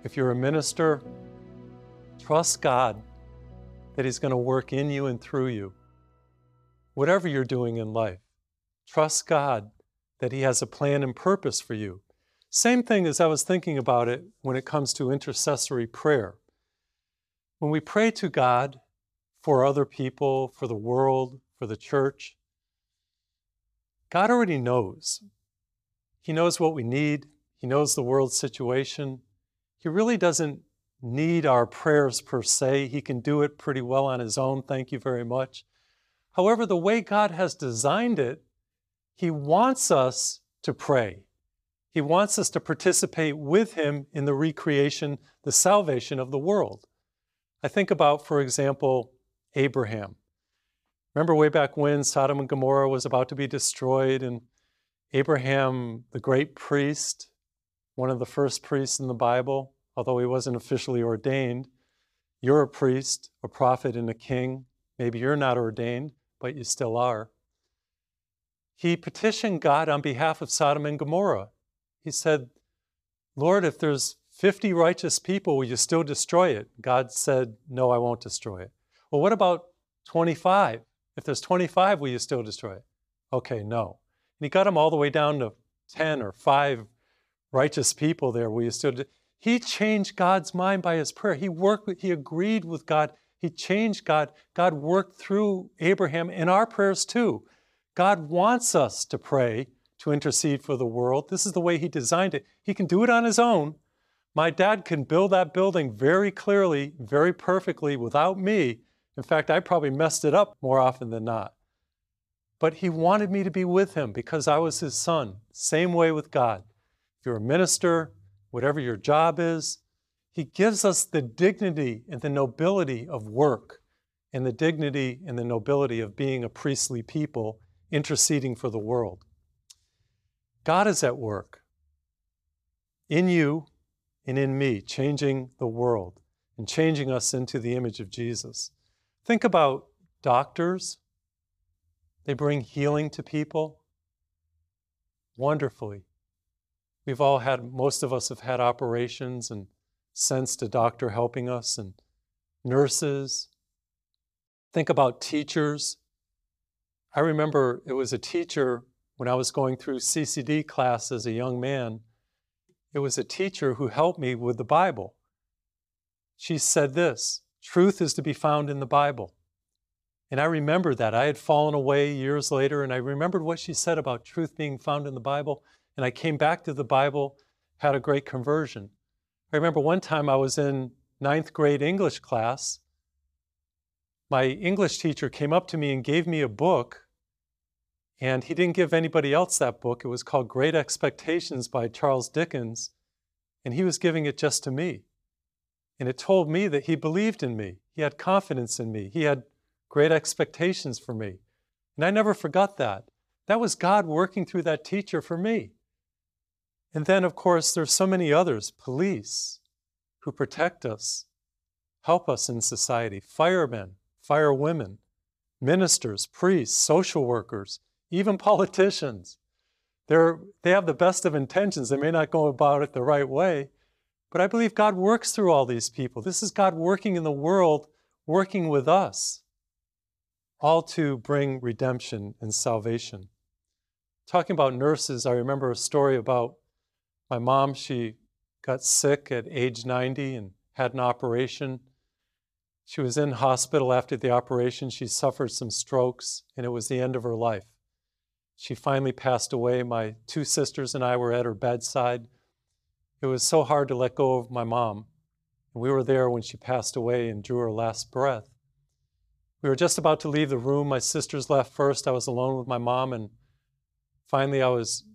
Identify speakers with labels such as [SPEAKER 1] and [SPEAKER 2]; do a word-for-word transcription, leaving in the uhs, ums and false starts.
[SPEAKER 1] If you're a minister, trust God that He's going to work in you and through you. Whatever you're doing in life, trust God that He has a plan and purpose for you. Same thing as I was thinking about it when it comes to intercessory prayer. When we pray to God for other people, for the world, for the church, God already knows. He knows what we need. He knows the world's situation. He really doesn't need our prayers per se. He can do it pretty well on His own, thank you very much. However, the way God has designed it, He wants us to pray. He wants us to participate with Him in the recreation, the salvation of the world. I think about, for example, Abraham. Remember way back when Sodom and Gomorrah was about to be destroyed, and Abraham, the great priest, one of the first priests in the Bible, although he wasn't officially ordained, you're a priest, a prophet, and a king. Maybe you're not ordained, but you still are. He petitioned God on behalf of Sodom and Gomorrah. He said, Lord, if there's fifty righteous people, will you still destroy it? God said, no, I won't destroy it. Well, what about twenty-five? If there's twenty-five, will you still destroy it? Okay, no. And He got them all the way down to ten or five righteous people there. Will you still do? He changed God's mind by His prayer. He worked with, He agreed with God. He changed God. God worked through Abraham in our prayers too. God wants us to pray, to intercede for the world. This is the way He designed it. He can do it on His own. My dad can build that building very clearly, very perfectly without me. In fact, I probably messed it up more often than not. But He wanted me to be with Him because I was His son. Same way with God. If you're a minister, whatever your job is, He gives us the dignity and the nobility of work and the dignity and the nobility of being a priestly people interceding for the world. God is at work in you and in me, changing the world and changing us into the image of Jesus. Think about doctors. They bring healing to people wonderfully. We've all had, most of us have had operations and sensed a doctor helping us, and nurses. Think about teachers. I remember it was a teacher when I was going through C C D class as a young man. It was a teacher who helped me with the Bible. She said this, truth is to be found in the Bible. And I remembered that. I had fallen away years later, and I remembered what she said about truth being found in the Bible. And I came back to the Bible, had a great conversion. I remember one time I was in ninth grade English class. My English teacher came up to me and gave me a book, and he didn't give anybody else that book. It was called Great Expectations by Charles Dickens, and he was giving it just to me. And it told me that he believed in me. He had confidence in me. He had great expectations for me. And I never forgot that. That was God working through that teacher for me. And then, of course, there's so many others, police, who protect us, help us in society, firemen, firewomen, ministers, priests, social workers, even politicians. They're, they have the best of intentions. They may not go about it the right way, but I believe God works through all these people. This is God working in the world, working with us, all to bring redemption and salvation. Talking about nurses, I remember a story about my mom. She got sick at age ninety and had an operation. She was in hospital after the operation. She suffered some strokes, and it was the end of her life. She finally passed away. My two sisters and I were at her bedside. It was so hard to let go of my mom. And we were there when she passed away and drew her last breath. We were just about to leave the room. My sisters left first. I was alone with my mom, and finally I was